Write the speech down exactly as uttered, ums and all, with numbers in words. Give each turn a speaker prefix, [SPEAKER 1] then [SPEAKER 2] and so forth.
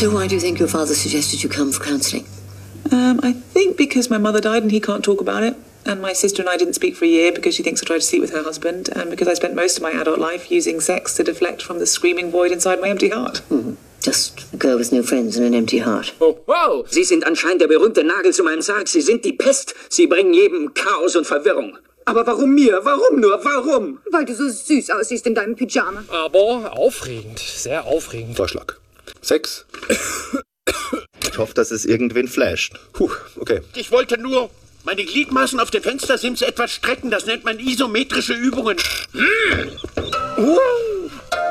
[SPEAKER 1] So why do you think your father suggested you come for counselling?
[SPEAKER 2] Um, I think because my mother died and he can't talk about it. And my sister and I didn't speak for a year because she thinks I tried to sleep with her husband. And because I spent most of my adult life using sex to deflect from the screaming void inside my empty heart.
[SPEAKER 1] Mm-hmm. Just a girl with no friends and an empty heart.
[SPEAKER 3] Oh, wow! Sie sind anscheinend der berühmte Nagel zu meinem Sarg. Sie sind die Pest. Sie bringen jedem Chaos und Verwirrung. Aber warum mir? Warum nur? Warum?
[SPEAKER 4] Weil du so süß aussiehst in deinem Pyjama.
[SPEAKER 5] Aber aufregend. Sehr aufregend.
[SPEAKER 6] Vorschlag. Sex. Ich hoffe, dass es irgendwen flasht. Puh, okay.
[SPEAKER 7] Ich wollte nur meine Gliedmaßen auf der Fenstersims etwas strecken. Das nennt man isometrische Übungen. Hm. Oh.